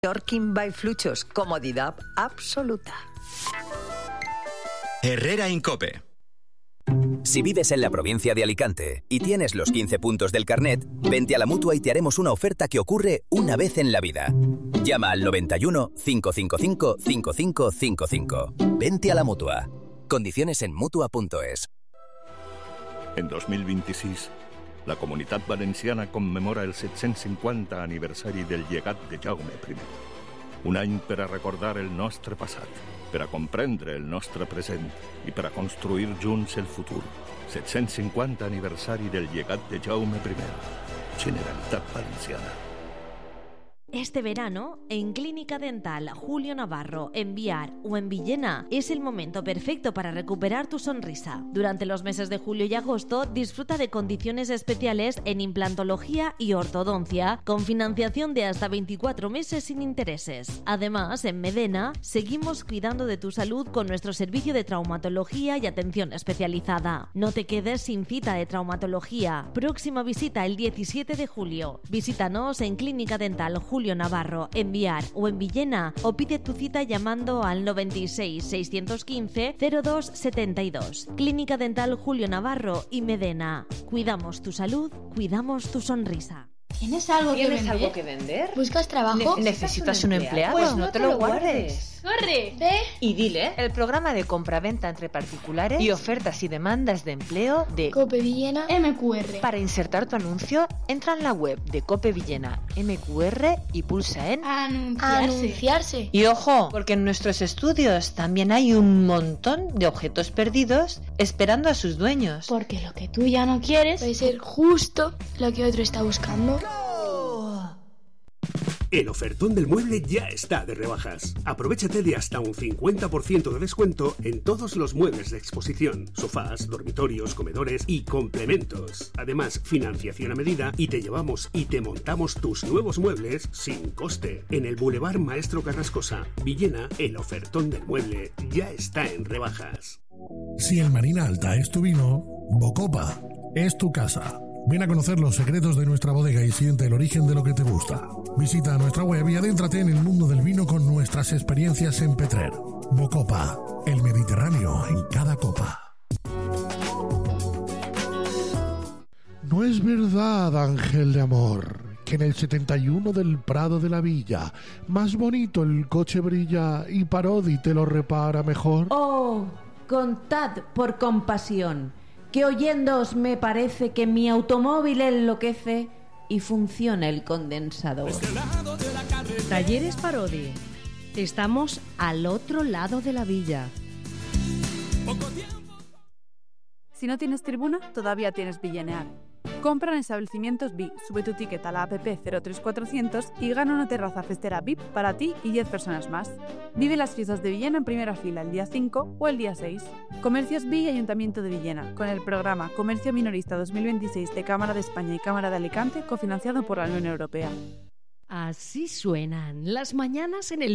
Yorkin by Fluchos, comodidad absoluta. Herrera Incope. Si vives en la provincia de Alicante y tienes los 15 puntos del carnet, vente a la Mutua y te haremos una oferta que ocurre una vez en la vida. Llama al 91 555 5555. Vente a la Mutua. Condiciones en Mutua.es. En 2026, la Comunitat Valenciana commemora el 750 aniversari del llegat de Jaume I. Un any per a recordar el nostre passat, per a comprendre el nostre present i per a construir junts el futur. 750 aniversari del llegat de Jaume I. Generalitat Valenciana. Este verano, en Clínica Dental Julio Navarro, en Biar o en Villena, es el momento perfecto para recuperar tu sonrisa. Durante los meses de julio y agosto, disfruta de condiciones especiales en implantología y ortodoncia, con financiación de hasta 24 meses sin intereses. Además, en Medena, seguimos cuidando de tu salud con nuestro servicio de traumatología y atención especializada. No te quedes sin cita de traumatología. Próxima visita el 17 de julio. Visítanos en Clínica Dental Julio Navarro, en Biar o en Villena, o pide tu cita llamando al 96 615 0272. Clínica Dental Julio Navarro y Medena. Cuidamos tu salud, cuidamos tu sonrisa. ¿Tienes algo que vender? ¿Buscas trabajo? ¿Necesitas un empleado? Pues no te lo guardes. ¡Corre! Ve y dile el programa de compra-venta entre particulares y ofertas y demandas de empleo de Cope Villena MQR. Para insertar tu anuncio, entra en la web de Cope Villena MQR y pulsa en Anunciarse. Y ojo, porque en nuestros estudios también hay un montón de objetos perdidos esperando a sus dueños. Porque lo que tú ya no quieres puede ser justo lo que otro está buscando. El ofertón del mueble ya está de rebajas. Aprovéchate de hasta un 50% de descuento en todos los muebles de exposición, sofás, dormitorios, comedores y complementos. Además, financiación a medida y te llevamos y te montamos tus nuevos muebles sin coste. En el Boulevard Maestro Carrascosa, Villena, el ofertón del mueble ya está en rebajas. Si el Marina Alta es tu vino, Bocopa es tu casa. Ven a conocer los secretos de nuestra bodega y siente el origen de lo que te gusta. Visita nuestra web y adéntrate en el mundo del vino con nuestras experiencias en Petrer. Bocopa, el Mediterráneo en cada copa. No es verdad, ángel de amor, que en el 71 del Prado de la Villa, más bonito el coche brilla y Parodi te lo repara mejor. Oh, contad por compasión, que oyéndoos me parece que mi automóvil enloquece y funciona el condensador. Talleres Parodi. Estamos al otro lado de la villa. Si no tienes tribuna, todavía tienes Villenear. Compra en establecimientos VIP, sube tu ticket a la app 03400 y gana una terraza festera VIP para ti y 10 personas más. Vive las fiestas de Villena en primera fila el día 5 o el día 6. Comercios VIP y Ayuntamiento de Villena, con el programa Comercio Minorista 2026 de Cámara de España y Cámara de Alicante, cofinanciado por la Unión Europea. Así suenan las mañanas en el